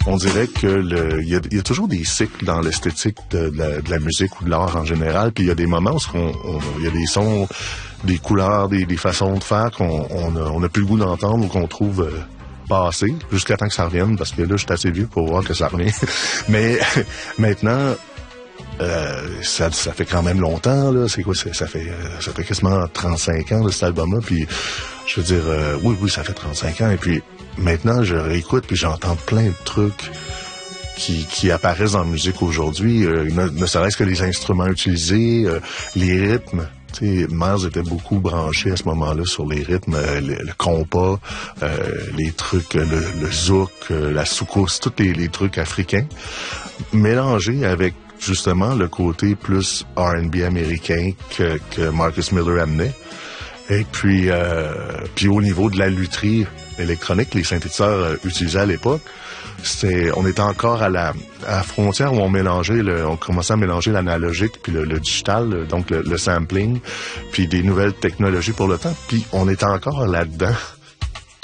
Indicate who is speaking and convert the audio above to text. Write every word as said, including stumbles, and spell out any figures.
Speaker 1: on dirait que le, il y a, il y a toujours des cycles dans l'esthétique de, de, la, de la musique ou de l'art en général. Puis il y a des moments où on, on, il y a des sons, des couleurs, des, des façons de faire qu'on on a, on a plus le goût d'entendre ou qu'on trouve euh, passer jusqu'à temps que ça revienne, parce que là, je suis assez vieux pour voir que ça revient. Mais maintenant, euh, ça, ça fait quand même longtemps, là. C'est quoi? Ça, ça fait euh, ça fait quasiment trente-cinq ans, là, cet album-là. Puis, je veux dire, euh, oui, oui, ça fait trente-cinq ans. Et puis, maintenant, je réécoute, puis j'entends plein de trucs qui, qui apparaissent en musique aujourd'hui. Euh, ne, ne serait-ce que les instruments utilisés, euh, les rythmes. Tu sais, Miles était beaucoup branché à ce moment-là sur les rythmes, euh, le, le compas, euh, les trucs, le, le zouk, euh, la soukous, tous les, les trucs africains, mélangés avec justement le côté plus R and B américain que, que Marcus Miller amenait. Et puis, euh, puis au niveau de la lutherie électronique, les synthétiseurs euh, utilisés à l'époque, c'était, on était encore à la, à la frontière où on mélangeait, le, on commençait à mélanger l'analogique puis le, le digital, donc le, le sampling, puis des nouvelles technologies pour le temps. Puis on était encore là-dedans.